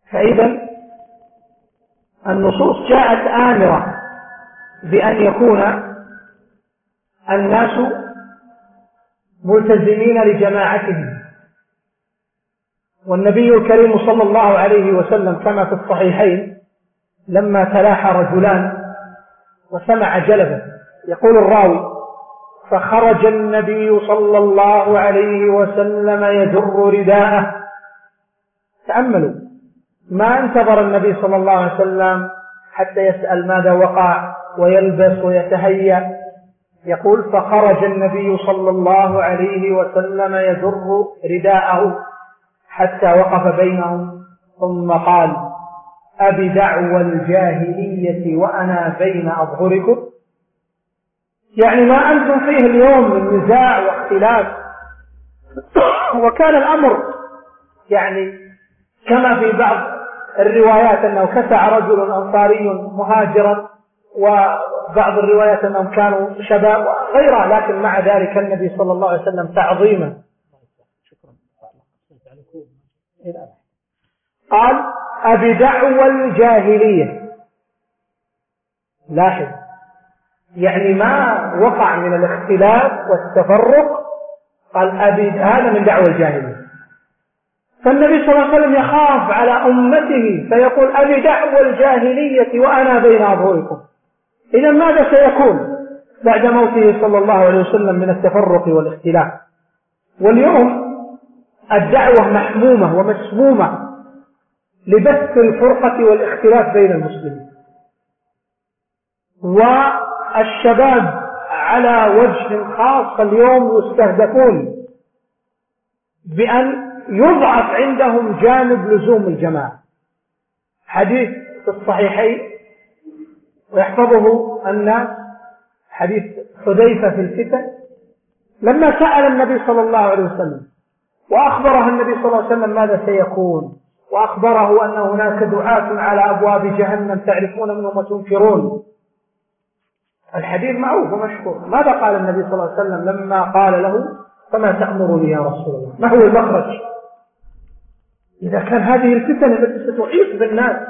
فإذا النصوص جاءت آمرة بأن يكون الناس ملتزمين لجماعتهم. والنبي الكريم صلى الله عليه وسلم كما في الصحيحين لما تلاحى رجلان وسمع جلبا، يقول الراوي: فخرج النبي صلى الله عليه وسلم يجر رداءه. تأملوا، ما انتظر النبي صلى الله عليه وسلم حتى يسأل ماذا وقع ويلبس ويتهيأ، يقول: فخرج النبي صلى الله عليه وسلم يجر رداءه حتى وقف بينهم ثم قال: أبدعوى الجاهلية وأنا بين أظهركم. يعني ما أنتم فيه اليوم من نزاع واختلاف. وكان الأمر يعني كما في بعض الروايات أنه كسع رجل أنصاري مهاجرا، وبعض الروايات أنهم كانوا شباب وغيرها، لكن مع ذلك النبي صلى الله عليه وسلم تعظيما قال: أبدعوى الجاهلية. لاحظ، يعني ما وقع من الاختلاف والتفرق، قال هذا من دعوى الجاهلية. فالنبي صلى الله عليه وسلم يخاف على أمته فيقول: أبدعوى الجاهلية وأنا بين أظهركم. إذا ماذا سيكون بعد موته صلى الله عليه وسلم من التفرق والاختلاف؟ واليوم الدعوة محمومة ومسمومة لبث الفرقة والاختلاف بين المسلمين، والشباب على وجه خاص اليوم يستهدفون بأن يضعف عندهم جانب لزوم الجماعة. حديث في الصحيحين ويحفظه الناس، حديث حذيفة في الفتن، لما سأل النبي صلى الله عليه وسلم وأخبره النبي صلى الله عليه وسلم ماذا سيكون، وأخبره أن هناك دعاة على أبواب جهنم تعرفون منهم وتنكرون. الحديث معروف ومشهور. ماذا قال النبي صلى الله عليه وسلم لما قال له: فما تأمرني يا رسول الله؟ ما هو المخرج إذا كان هذه الفتن التي ستحيط بالناس؟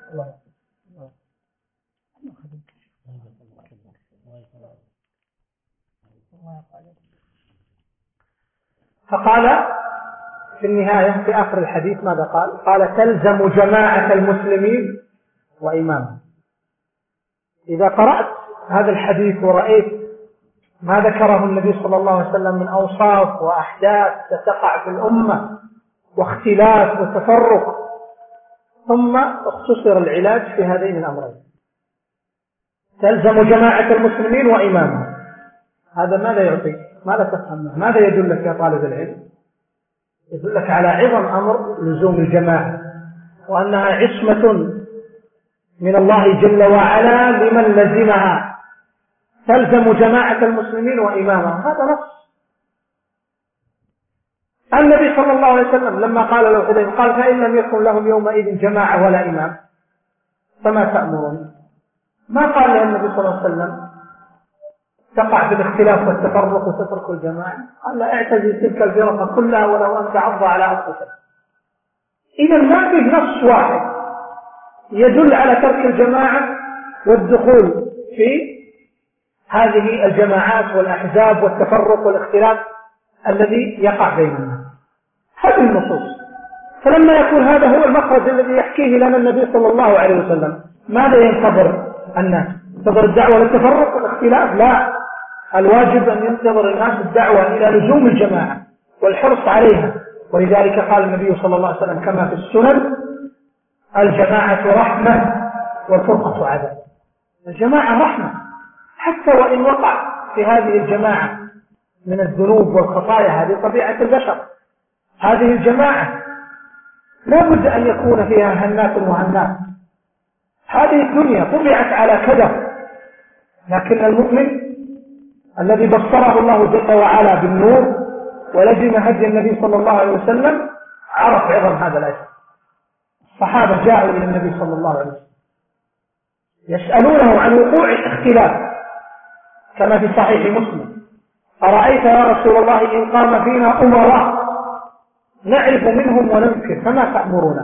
فقال في النهاية في آخر الحديث ماذا قال؟ قال: تلزم جماعة المسلمين وإمامهم. إذا قرأت هذا الحديث ورأيت ما ذكره النبي صلى الله عليه وسلم من أوصاف وأحداث ستقع في الأمة واختلاف وتفرق، ثم اختصر العلاج في هذين الأمرين: تلزم جماعة المسلمين وإمامهم. هذا ماذا يعطي؟ ماذا تفهم؟ ماذا يدلك يا طالب العلم؟ يدلك على عظم أمر لزوم الجماعة، وأنها عصمة من الله جل وعلا لمن لزمها. تلزم جماعة المسلمين وإمامهم، هذا نص. النبي صلى الله عليه وسلم لما قال له حذيفة قال: فإن لم يكن لهم يومئذ جماعة ولا إمام فما تأمرون؟ ما قال له النبي صلى الله عليه وسلم تقع في الاختلاف والتفرق وتترك الجماعة، قال: لا، اعتزل تلك الفرقة كلها ولو أن تعض على أنفسك. إذا ما في نص واحد يدل على ترك الجماعة والدخول في هذه الجماعات والأحزاب والتفرق والاختلاف الذي يقع بين الناس. هذه النصوص. فلما يكون هذا هو المخرج الذي يحكيه لنا النبي صلى الله عليه وسلم، ماذا ينتظر الناس؟ ينتظر الدعوة للتفرق والاختلاف؟ لا، الواجب أن ينتظر الناس الدعوة إلى لزوم الجماعة والحرص عليها. ولذلك قال النبي صلى الله عليه وسلم كما في السنن: الجماعة رحمة والفرقة عذاب. الجماعة رحمة، حتى وإن وقع في هذه الجماعة من الذنوب والخطايا، هذه طبيعة البشر. هذه الجماعة لا بد أن يكون فيها هنات وهنات. هذه الدنيا طبعت على كذا، لكن المؤمن الذي بصره الله جل وعلا بالنور ولزم هدي النبي صلى الله عليه وسلم عرف عظم هذا الأجر. الصحابة جاءوا إلى النبي صلى الله عليه وسلم يسألونه عن وقوع الاختلاف كما في صحيح مسلم: أرأيت يا رسول الله إن قام فينا أمراء نعرف منهم وننكر فما تأمرنا؟